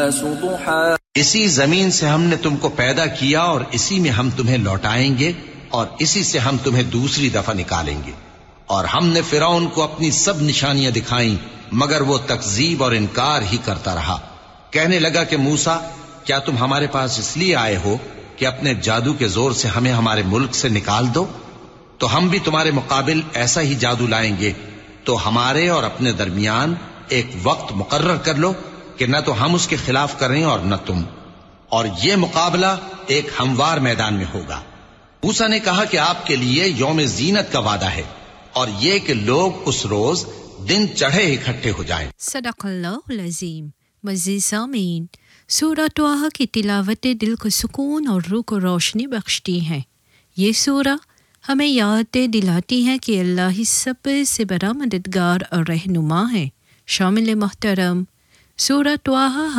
النَّاسُ ضُحًى इसी जमीन से हमने तुमको पैदा किया और इसी में हम तुम्हें लौटाएंगे और इसी से हम तुम्हें दूसरी दफा निकालेंगे। और हमने फिरौन को अपनी सब निशानियां दिखाई, मगर वो तकजीब और इनकार ही करता रहा। कहने लगा कि मूसा, क्या तुम हमारे पास इसलिए आए हो कि अपने जादू के जोर से हमें हमारे मुल्क से निकाल दो? तो हम भी तुम्हारे मुकाबिल ऐसा ही जादू लाएंगे। तो हमारे और अपने दरमियान एक वक्त मुकर्रर कर लो कि न तो हम उसके खिलाफ करें और न तुम, और ये मुकाबला एक हमवार मैदान में होगा। मूसा ने कहा कि आपके लिए यौम जीनत का वादा है और ये कि लोग उस रोज दिन चढ़े इकट्ठे हो जाएं। सदक़ल्लाहुल अज़ीम। मज़ीद सामीन, सूरह तौहा की तिलावत दिल को सुकून और रूह को रोशनी बख्शती है। ये सूरह हमें याद दिलाती है कि अल्लाह ही सबसे बड़ा मददगार और रहनुमा है। शामिल मोहतरम, सूरह तौहा